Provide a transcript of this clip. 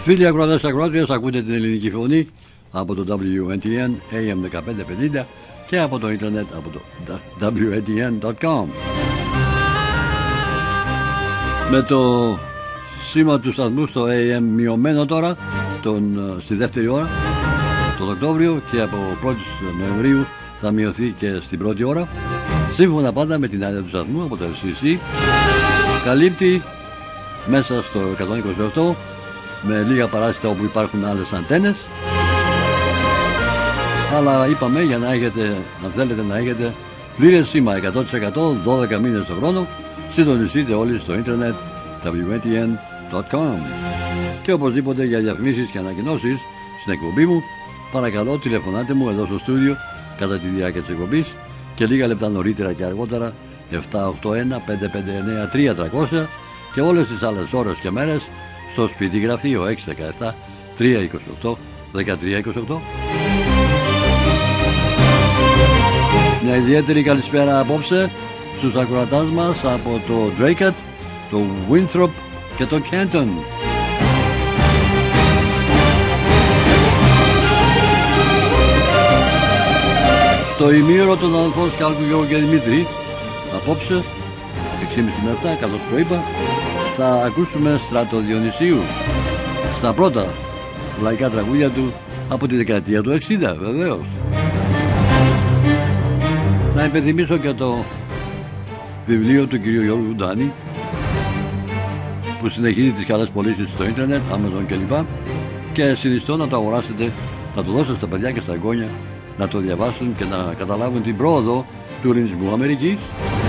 Φίλοι ακροατές ακροάτριες, ακούτε την ελληνική φωνή από το WNTN AM 1550 και από το ίντερνετ από το WNTN.com. Με το σήμα του σταθμού στο AM μειωμένο τώρα στη δεύτερη ώρα τον Οκτώβριο, και από 1η Νοεμβρίου θα μειωθεί και στην πρώτη ώρα, σύμφωνα πάντα με την άδεια του σταθμού από το FCC. Καλύπτει μέσα στο 128 με λίγα παράσιτα όπου υπάρχουν άλλες αντένες, αλλά είπαμε για να έχετε, αν θέλετε να έχετε πλήρες σήμα 100% 12 μήνες το χρόνο, συντονιστείτε όλοι στο ίντερνετ WNTN.com. Και οπωσδήποτε για διαφημίσεις και ανακοινώσεις στην εκπομπή μου, παρακαλώ τηλεφωνάτε μου εδώ στο στούντιο κατά τη διάρκεια της εκπομπής και λίγα λεπτά νωρίτερα και αργότερα 781-559-3300 και όλες τις άλλες ώρες και μέρες στο σπίτι γραφείο 617-328-1328. Μια ιδιαίτερη καλησπέρα απόψε στους ακροατάς μας από το Draycott, το Winthrop και το Canton. Στο ημίωρο των αδελφών Σκάλκου, Γιώργου και Δημήτρη, απόψε 6.30 με 7, καθώς προείπα, θα ακούσουμε Στράτο Διονυσίου στα πρώτα λαϊκά τραγούδια του από τη δεκαετία του 60, βεβαίως. Να υπενθυμίσω και το βιβλίο του κυρίου Γιώργου Ντάνη, που συνεχίζει τις καλές πωλήσεις στο ίντερνετ, Amazon κλπ. Και συνιστώ να το αγοράσετε, να το δώσετε στα παιδιά και στα εγγόνια να το διαβάσουν και να καταλάβουν την πρόοδο του ελληνισμού Αμερικής.